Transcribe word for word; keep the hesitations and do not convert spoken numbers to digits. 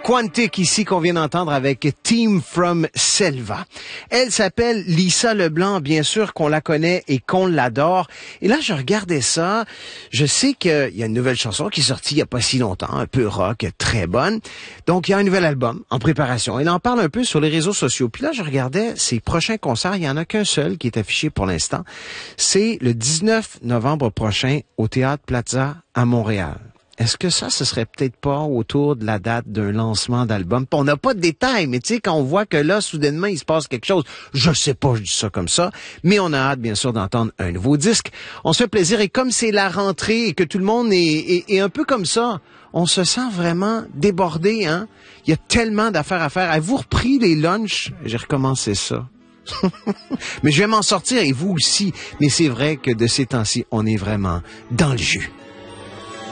Quantic ici qu'on vient d'entendre avec Team from Selva. Elle s'appelle Lisa Leblanc, bien sûr qu'on la connaît et qu'on l'adore. Et là, je regardais ça, je sais qu'il y a une nouvelle chanson qui est sortie il y a pas si longtemps, un peu rock, très bonne. Donc, il y a un nouvel album en préparation. Elle en parle un peu sur les réseaux sociaux. Puis là, je regardais ses prochains concerts, il y en a qu'un seul qui est affiché pour l'instant. C'est le dix-neuf novembre prochain au Théâtre Plaza à Montréal. Est-ce que ça, ce serait peut-être pas autour de la date d'un lancement d'album? On n'a pas de détails, mais tu sais, quand on voit que là, soudainement, il se passe quelque chose, je sais pas, je dis ça comme ça, mais on a hâte, bien sûr, d'entendre un nouveau disque. On se fait plaisir, et comme c'est la rentrée et que tout le monde est, est, est un peu comme ça, on se sent vraiment débordé, hein? Il y a tellement d'affaires à faire. Avez-vous repris les lunchs? J'ai recommencé ça. Mais je vais m'en sortir, et vous aussi. Mais c'est vrai que de ces temps-ci, on est vraiment dans le jus.